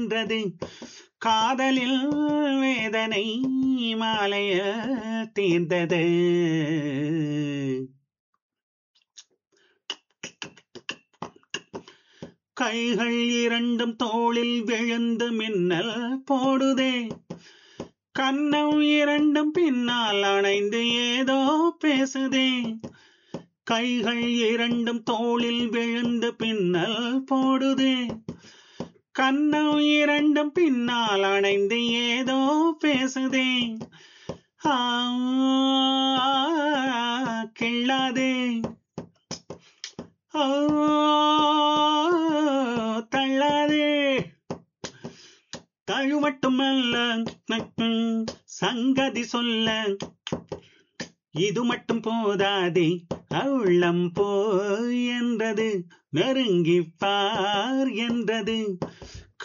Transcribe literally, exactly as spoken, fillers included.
என்றது. காதலில் வேதனை மாலைய தீர்ந்தது. கைகள் இரண்டும் தோளில் விழுந்து மின்னல் போடுதே. கன்னம் இரண்டும் பின்னால் அணைந்து ஏதோ பேசுதே. கைகள் இரண்டும் தோளில் விழுந்து பின்னல் போடுதே. கன்னம் இரண்டும் பின்னால் அணைந்து ஏதோ பேசுதே. ஆ, கிள்ளாதே. ஆ, தள்ளாதே. தழுவட்டுமல்ல சங்கதி சொல்ல இது மட்டும் போதாதே. உள்ளம் போய் என்றது, நெருங்கிப் பார் என்றது.